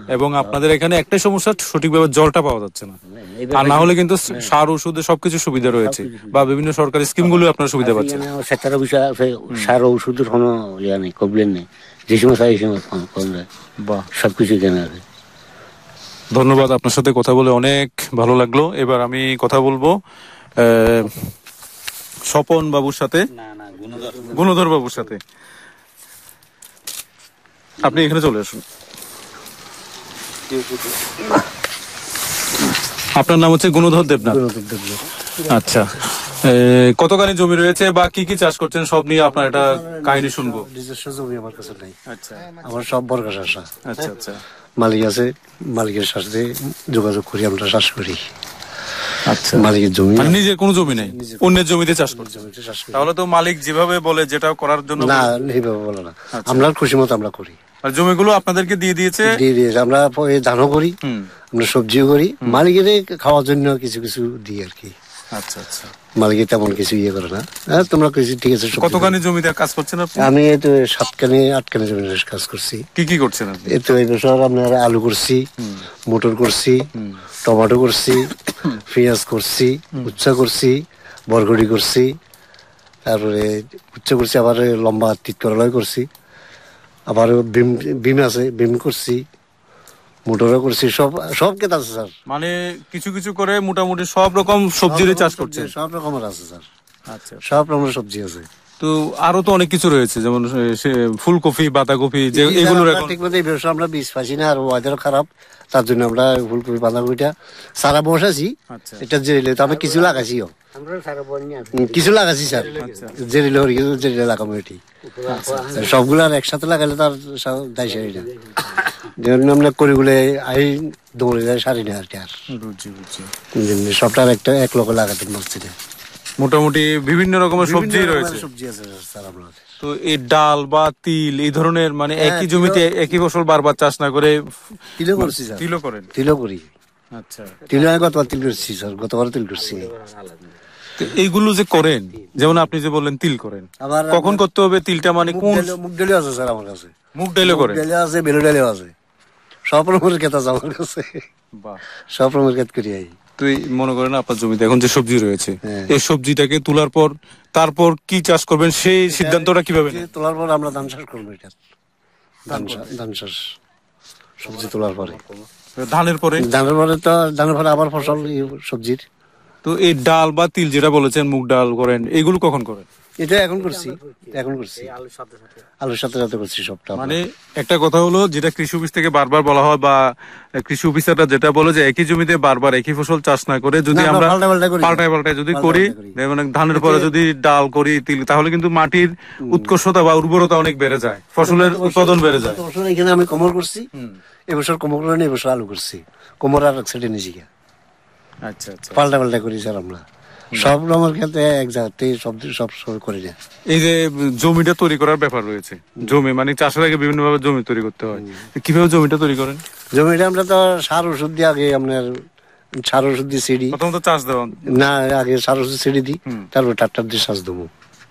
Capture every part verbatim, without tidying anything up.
এবং আপনাদের এখানে একটাই সমস্যা, সঠিকভাবে জলটা পাওয়া যাচ্ছে না। আর না হলে কিন্তু সার ওষুধে সবকিছু সুবিধা রয়েছে, বা বিভিন্ন সরকারি স্কিম গুলো আপনারা সুবিধা পাচ্ছেন। সার ওষুধের কোনো ইয়া নেই, কমপ্লেন নেই, যে সময় চাই এই সময় পাওয়া যায়। বাহ, সবকিছু কেনা আছে। ধন্যবাদ, আপনার সাথে কথা বলে অনেক ভালো লাগলো। এবার আমি কথা বলবো স্বপন বাবুর সাথে, গুণধর বাবুর সাথে। আপনি এখানে চলে আসুন। আপনার নাম হচ্ছে গুণধর দেবনাথ। আচ্ছা, কতখানি জমি রয়েছে বা কি কি চাষ করছেন সব নিয়ে আপনার একটা কাহিনী শুনবো। নিজস্ব জমি আমার কাছে নাই। আচ্ছা, আমার সব বর্গা চাষা। আচ্ছা আচ্ছা, মালিক আছে, মালিকের সাথে যোগাযোগ করি, আমরা চাষ করি। আচ্ছা, মালিকের জমি, নিজের কোনো জমি নেই, অন্যের জমিতে চাষ করছে। তাহলে তো মালিক যেভাবে বলে যেটা করার জন্য, না এইভাবে বলে না, আমরা খুশি মতো আমরা করি। আর জমিগুলো আপনাদেরকে দিয়ে দিয়েছে? দিয়ে দিয়েছে। আমরা ধানও করি, আমরা সবজিও করি, মালিকের খাওয়ার জন্য কিছু কিছু দিই আর কি। আচ্ছা আচ্ছা, মালিকের তেমন কিছু ইয়ে করে না। তোমরা কিছু ঠিক আছে। কতখানি জমিতে কাজ করছেন আপনি? আমি এই তো সাতখানি আটখানি জমিতে কাজ করছি। কি কি করছেন আপনি? এই তো এই বছর আপনার আলু করছি, মটর করছি, টমেটো করছি, পেঁয়াজ করছি, উচ্চা করছি, বরগড়ি করছি, তারপরে উচ্চা করছি, আবার লম্বা তিত করলাই করছি, আবার বিম বিম আছে, বিম করছি, মোটরও করছি, সব সব ক্ষেত আছে স্যার। মানে কিছু কিছু করে মোটামুটি সব রকম সবজির চাষ করছে? সব রকমের আছে স্যার। আচ্ছা, সব রকমের সবজি আছে। তো আরো তো অনেক কিছু রয়েছে, যেমন ফুলকপি, বাঁধাকপি, যে এগুলো ঠিক মতো এই ব্যবসা আমরা বীজ পাচ্ছি না, আর ওয়েদার খারাপ, তার জন্য আমরা ফুলকপি বাঁধাকপিটা সারা বসাছি। এটা জেরিলে তো আমি কিছু লাগাইছিও, কিছু লাগাইছি স্যার, জেরিলে হয়ে গেছে, জেরিলে লাগাবো এটি। সবগুলো আর একসাথে লাগাইলে তার দায় সারি না, যেমন আমরা করিগুলো আই দৌড়ে যায় সারি না আর কি। আর সবটা একটা এক লোক লাগাতে পারছি না। মোটামুটি বিভিন্ন রকমের সবজি রয়েছে। সবজি আছে স্যার আপনাদের। তো এই ডাল বা তিল এই ধরনের, মানে একই জমিতে একই ফসল বারবার চাষ না করে তিলও করছি স্যার। তিলও করেন? তিলও করি। আচ্ছা, তিল আমি গতবার তিল করছি স্যার, গতবার তিল করছি। এইগুলো যে করেন, যেমন আপনি যে বললেন তিল করেন, কখন করতে হবে তিলটা? মানে কোন? মুগ ডালও আছে স্যার আমার কাছে। মুগ ডালও করেন? মুগ ডালও আছে, বেলে ডালও আছে, সব রকমের ক্ষেত আছে আমার কাছে। বাহ, সব রকমের ক্ষেত করি। তুই মনে করেন আপনার জমিতে এখন যে সবজি রয়েছে, এই সবজিটাকে তোলার পর তারপর কি চাষ করবেন সেই সিদ্ধান্তটা কিভাবে? তোলার পর আমরা ধান চাষ করবো। এটা ধান চাষ, সবজি তোলার পরে। ধানের পরে? ধানের পরে তো ধানের পরে আবার ফসল সবজির। তো এই ডাল বা তিল যেটা বলেছেন, মুগ ডাল করেন, এগুলো কখন করেন? এটা এখন করছি, এখন করছি আলুর সাথে সাথে করছি সবটা। মানে একটা কথা হলো, যেটা কৃষি অফিস থেকে বারবার বলা হয়, বা কৃষি অফিসাররা যেটা বলে যে একই জমিতে বারবার একই ফসল চাষ না করে যদি আমরা পাল্টায় পাল্টায় যদি করি, মানে ধানের পরে যদি ডাল করি, তিল, তাহলে কিন্তু মাটির উৎকর্ষতা বা উর্বরতা অনেক বেড়ে যায়, ফসলের উৎপাদন বেড়ে যায়। এখানে আমি কোমর করছি, এবছর কোমর করে এবছর আলু করছি, কোমর আর এক সাইডে নিচে। আচ্ছা আচ্ছা, পাল্টা পাল্টা করি স্যার আমরা। সব রকমের ক্ষেত্রে এক জায়গাতে সবজি সব সময় করে যায়। এই যে জমিটা তৈরি করার ব্যাপার রয়েছে, জমি মানে চাষের আগে বিভিন্ন ভাবে জমি তৈরি করতে হয়, কিভাবে জমিটা তৈরি করেন? জমিটা আমরা তো সার ওষুধ দিয়ে, আগে আপনার সার ওষুধ দিয়ে সিঁড়ি, প্রথমত চাষ দেওয়া না, আগে সার ওষুধ সিঁড়ি দিই, তারপর ট্রাক্টর দিয়ে চাষ দেবো।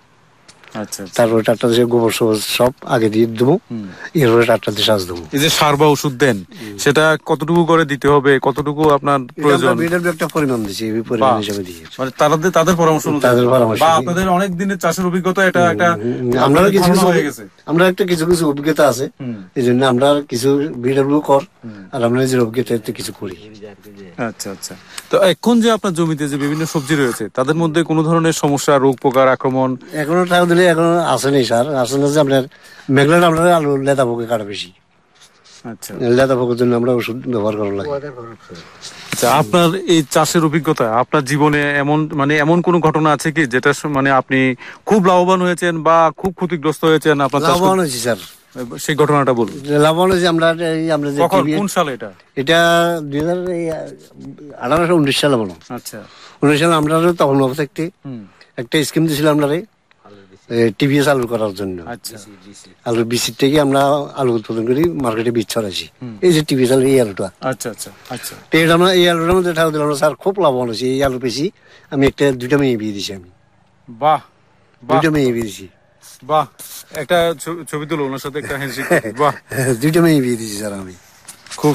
আচ্ছা, তারপরে ট্রাক্টর দিয়ে গোবর সব আগে দিয়ে দেবো, এরপরে ট্রাক্টর দিয়ে চাষ দেবো। এই যে সার বা ওষুধ দেন, সেটা কতটুকু করে দিতে হবে, কতটুকু আপনার প্রয়োজন? একটা পরিমাণ দিচ্ছি, পরিমাণ হিসেবে দিয়ে, মানে তাদের তাদের পরামর্শ তাদের পরামর্শ বা আপনাদের অনেক দিনের চাষের অভিজ্ঞতা, এটা একটা আমরা কিছু কিছু হয়ে গেছে, আমরা একটা কিছু কিছু অভিজ্ঞতা আছে, এই জন্য আমরা কিছু বিডব্লিউ কর, আর আমরা নিজের অভিজ্ঞতা কিছু করি। আচ্ছা আচ্ছা, তো এখন যে আপনার জমিতে যে বিভিন্ন সবজি রয়েছে, তাদের মধ্যে কোনো ধরনের সমস্যা, রোগ পোকার আক্রমণ এখনো টাকা দিলে এখনো আসেনি স্যার। আসলে যে আপনার মেঘলা আমরা আলু লেদা পোকে কাটা বেশি। আচ্ছা, লেদা পোকের জন্য আমরা ওষুধ ব্যবহার করা লাগে। আচ্ছা, আপনার এই চাষের অভিজ্ঞতা, আপনার জীবনে এমন মানে এমন কোন ঘটনা আছে কি যেটা মানে আপনি খুব লাভবান হয়েছেন বা খুব ক্ষতিগ্রস্ত হয়েছেন? আপনার লাভবান হয়েছি স্যার, সেই ঘটনাটা বলুন। লাভবান হয়েছি আমরা, আমরা যে কোন সালে এটা? এটা দুই হাজার আঠারোশো উনিশ সালে বলো। আচ্ছা, উনিশ সালে আমরা তখন থাকতে একটা স্কিম দিয়েছিল আমরা টিভিএস আলু করার জন্য। আলুর বীজের থেকে আমরা আলু উৎপাদন করি, মার্কেটে বীজ ছড়াইছি। এই যে টিভিএস আলু, এই আলুটা। আচ্ছা আচ্ছা আচ্ছা, এটা আমরা এই আলুটার মধ্যে ঠাকুর দিলাম স্যার, খুব লাভবান হয়েছি। এই আলু পেয়েছি আমি, একটা দুইটা মেয়ে বিয়ে দিয়েছি আমি। বাহ, দুইটা মেয়ে বিয়ে দিয়েছি। বাহ, একটা ছবি তুলো ওনার সাথে, একটা হ্যান্ডশেক। বাহ, দুইটা মেয়ে বিয়ে দিয়েছি স্যার আমি।